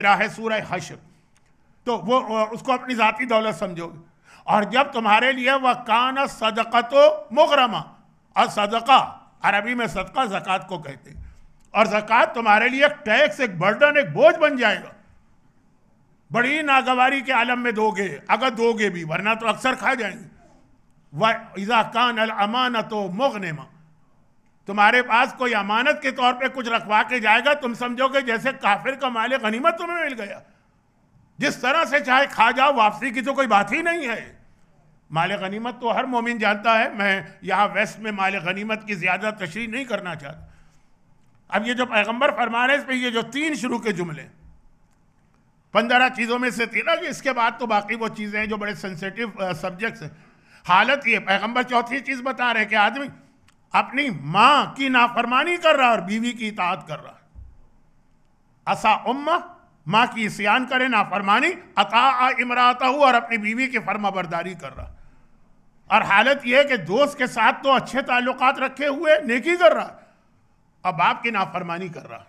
है सूरह हश्र, तो वो उसको अपनी जाती दौलत समझोगे। और जब तुम्हारे लिए वह कान सदक़तो मुग़रमा, और सदका अरबी में सदका ज़कात को कहते हैं, और ज़कात तुम्हारे लिए एक टैक्स, एक बर्डन, एक बोझ बन जाएगा, बड़ी नागवारी के आलम में दोगे, अगर दोगे भी, वरना तो अक्सर खा जाएंगे। वह इज़ा कान अल अमानतो मुग़नमा, तुम्हारे पास कोई अमानत के तौर पे कुछ रखवा के जाएगा, तुम समझोगे जैसे काफिर का माल गनीमत तुम्हें मिल गया, जिस तरह से चाहे खा जाओ, वापसी की तो कोई बात ही नहीं है। माल गनीमत तो हर मोमिन जानता है, मैं यहाँ वेस्ट में माल गनीमत की ज़्यादा तशरीह नहीं करना चाहता। अब ये जो पैगंबर फरमा रहे हैं, इस पर ये जो 3 शुरू के जुमले, 15 चीज़ों में से 3, इसके बाद तो बाकी वो चीज़ें हैं जो बड़े सेंसिटिव सब्जेक्ट्स हैं। हालत ये, पैगंबर चौथी चीज़ बता रहे हैं कि आदमी अपनी माँ की नाफरमानी कर रहा है और बीवी की इताअत कर रहा है। असा उम्मा, माँ की इस्यान करे, नाफरमानी, अता इमरातहू, और अपनी बीवी की फर्माबरदारी कर रहा। और हालत यह है कि दोस्त के साथ तो अच्छे ताल्लुकात रखे हुए नेकी कर रहा, अब बाप की नाफरमानी कर रहा।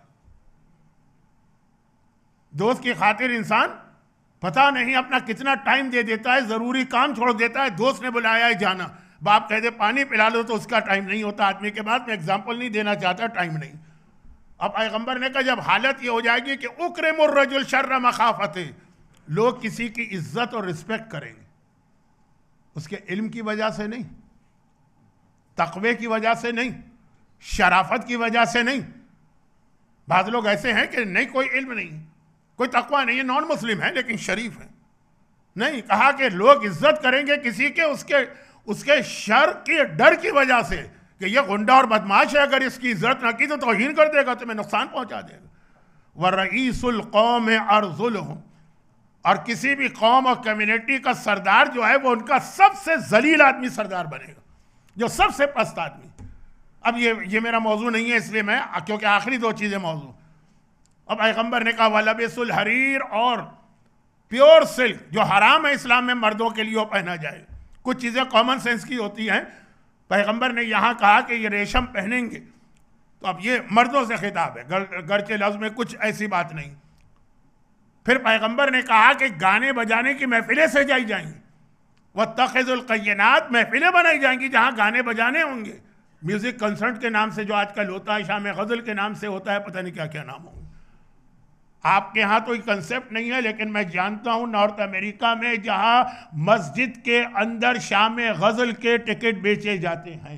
दोस्त की खातिर इंसान पता नहीं अपना कितना टाइम दे देता है, जरूरी काम छोड़ देता है, दोस्त ने बुलाया है जाना, बाप कह दे पानी पिला लो तो उसका टाइम नहीं होता आदमी के पास। मैं एग्जाम्पल नहीं देना चाहता, टाइम नहीं। अब पैगंबर ने कहा जब हालत ये हो जाएगी कि उकरिमुर रजुल शर्र मखाफते, लोग किसी की इज्जत और रिस्पेक्ट करेंगे उसके इल्म की वजह से नहीं, तकवे की वजह से नहीं, शराफत की वजह से नहीं। बाद लोग ऐसे हैं कि नहीं कोई इल्म नहीं, कोई तकवा नहीं है, नॉन मुस्लिम है लेकिन शरीफ है। नहीं, कहा कि लोग इज्जत करेंगे किसी के उसके शर के डर की वजह से कि ये गुंडा और बदमाश है, अगर इसकी इज्जत ना की तो तौहीन कर देगा, तुम्हें नुकसान पहुंचा देगा। व रईसुल कौम अर्जुलहुम, और किसी भी कौम और कम्युनिटी का सरदार जो है वो उनका सबसे जलील आदमी सरदार बनेगा, जो सबसे पस्त आदमी। अब ये मेरा मौजू नहीं है, इसलिए मैं, क्योंकि आखिरी 2 चीजें मौजू। अब पैगंबर ने कहा वलबिसुल हरीर, और प्योर सिल्क जो हराम है इस्लाम में मर्दों के लिए वो पहना जाए। कुछ चीज़ें कॉमन सेंस की होती हैं, पैगंबर ने यहाँ कहा कि ये रेशम पहनेंगे, तो अब ये मर्दों से खिताब है, गर्चे लफ्ज़ में कुछ ऐसी बात नहीं। फिर पैगंबर ने कहा कि गाने बजाने की महफिलें सजाई जाएंगी, वह तखिज़ुल क़य्यनात, महफिलें बनाई जाएंगी जहाँ गाने बजाने होंगे। म्यूज़िक कंसर्ट के नाम से जो आजकल होता है, शाम गज़ल के नाम से होता है, पता नहीं क्या क्या नाम होंगे। आपके यहाँ तो ये कंसेप्ट नहीं है, लेकिन मैं जानता हूँ नॉर्थ अमेरिका में जहाँ मस्जिद के अंदर शाम गज़ल के टिकट बेचे जाते हैं,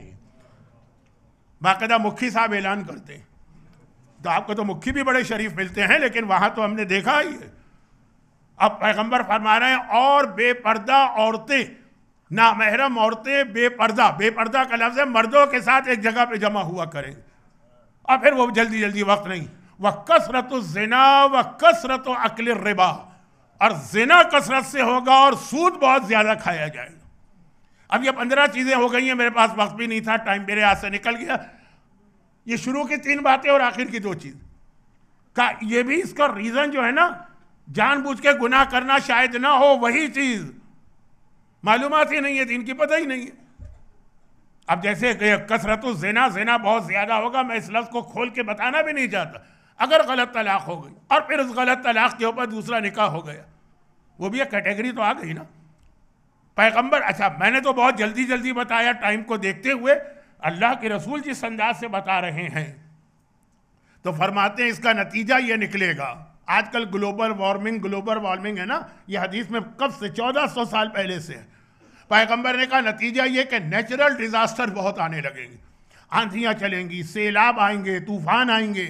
बाकायदा मुखी साहब ऐलान करते हैं। तो आपको तो मुखी भी बड़े शरीफ मिलते हैं, लेकिन वहाँ तो हमने देखा ही है। अब पैगंबर फरमा रहे हैं और बेपर्दा औरतें, नामहरम औरतें बेपर्दा, बेपर्दा का लफ्ज़ है मर्दों के साथ एक जगह पे जमा हुआ करेंगे। और फिर वो जल्दी जल्दी वक्त नहीं, वह कसरत ज़िना व कसरत अक्ल रिबा, और जिना कसरत से होगा और सूद बहुत ज्यादा खाया जाएगा। अब ये 15 चीजें हो गई हैं, मेरे पास वक्त भी नहीं था, टाइम मेरे हाथ से निकल गया। ये शुरू की 3 बातें और आखिर की 2 चीज का, ये भी इसका रीजन जो है ना, जानबूझ के गुनाह करना शायद ना हो, वही चीज मालूमात ही नहीं है, दीन की पता ही नहीं है। अब जैसे कसरत ज़िना, ज़िना बहुत ज्यादा होगा, मैं इस लफ्ज़ को खोल के बताना भी नहीं चाहता। अगर गलत तलाक हो गई और फिर उस गलत तलाक के ऊपर दूसरा निकाह हो गया, वो भी एक कैटेगरी तो आ गई ना। पैगंबर, अच्छा मैंने तो बहुत जल्दी जल्दी बताया टाइम को देखते हुए, अल्लाह के रसूल जिस अंदाज से बता रहे हैं तो फरमाते हैं इसका नतीजा ये निकलेगा। आजकल ग्लोबल वार्मिंग है ना, ये हदीस में कब से 1400 साल पहले से है। पैगंबर ने कहा नतीजा ये कि नेचुरल डिजास्टर बहुत आने लगेंगे, आंधियां चलेंगी, सैलाब आएंगे, तूफान आएंगे,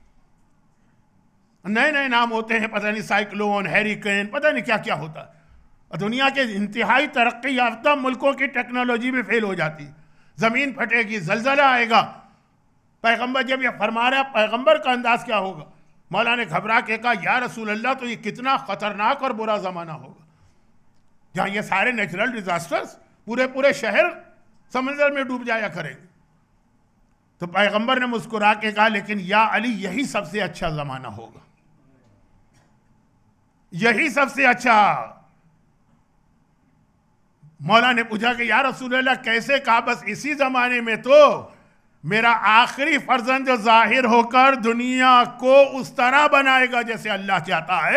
नए नए नाम होते हैं, पता नहीं साइक्लोन, हैरिकेन, पता नहीं क्या क्या होता है। दुनिया के इंतहाई तरक्की याफ्ता मुल्कों की टेक्नोलॉजी भी फेल हो जाती, जमीन फटेगी, जलजला आएगा। पैगंबर जब ये फरमा रहा है, पैगंबर का अंदाज क्या होगा? मौला ने घबरा के कहा या रसूल अल्लाह, तो ये कितना खतरनाक और बुरा जमाना होगा जहां ये सारे नेचुरल डिजास्टर्स पूरे शहर समंदर में डूब जाया करेंगे। तो पैगंबर ने मुस्कुरा के कहा लेकिन या अली, यही सबसे अच्छा जमाना होगा, यही सबसे अच्छा। मौला ने पूछा कि या रसूल अल्लाह कैसे? कहा बस इसी जमाने में तो मेरा आखिरी फर्जंद जाहिर होकर दुनिया को उस तरह बनाएगा जैसे अल्लाह चाहता है।